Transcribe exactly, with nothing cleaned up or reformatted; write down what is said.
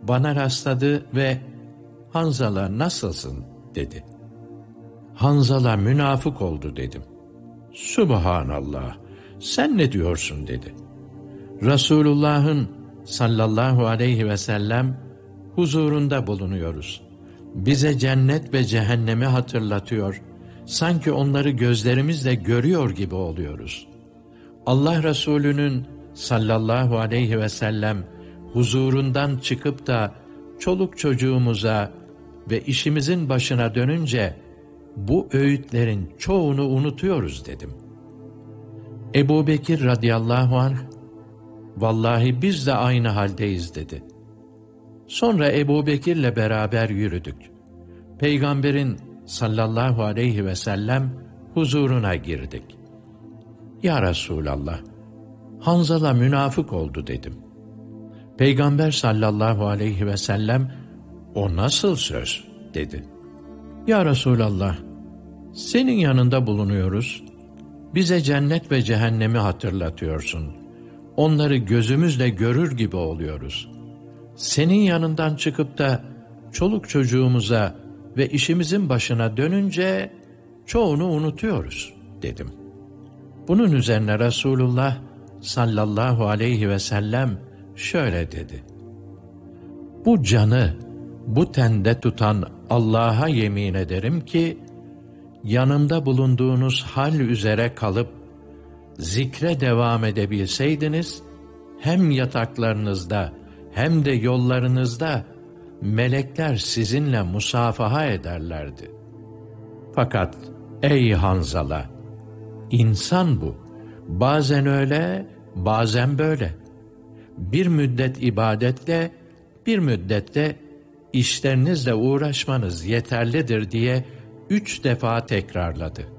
bana rastladı ve "Hanzala nasılsın?" dedi. "Hanzala münafık oldu" dedim. "Subhanallah, sen ne diyorsun?" dedi. "Resulullah'ın sallallahu aleyhi ve sellem huzurunda bulunuyoruz. Bize cennet ve cehennemi hatırlatıyor. Sanki onları gözlerimizle görüyor gibi oluyoruz. Allah Resulü'nün sallallahu aleyhi ve sellem huzurundan çıkıp da çoluk çocuğumuza ve işimizin başına dönünce bu öğütlerin çoğunu unutuyoruz" dedim. Ebu Bekir radıyallahu anh, "Vallahi biz de aynı haldeyiz" dedi. Sonra Ebu Bekir'le beraber yürüdük. Peygamberin sallallahu aleyhi ve sellem huzuruna girdik. "Ya Resulallah, Hanzala münafık oldu" dedim. Peygamber sallallahu aleyhi ve sellem, "O nasıl söz?" dedi. "Ya Resulallah, senin yanında bulunuyoruz. Bize cennet ve cehennemi hatırlatıyorsun. Onları gözümüzle görür gibi oluyoruz. Senin yanından çıkıp da çoluk çocuğumuza ve işimizin başına dönünce çoğunu unutuyoruz" dedim. Bunun üzerine Resulullah sallallahu aleyhi ve sellem şöyle dedi: "Bu canı bu tende tutan Allah'a yemin ederim ki, yanımda bulunduğunuz hal üzere kalıp zikre devam edebilseydiniz, hem yataklarınızda hem de yollarınızda melekler sizinle musafaha ederlerdi. Fakat ey Hanzala, insan bu. Bazen öyle, bazen böyle. Bir müddet ibadetle, bir müddette işlerinizle uğraşmanız yeterlidir" diye üç defa tekrarladı.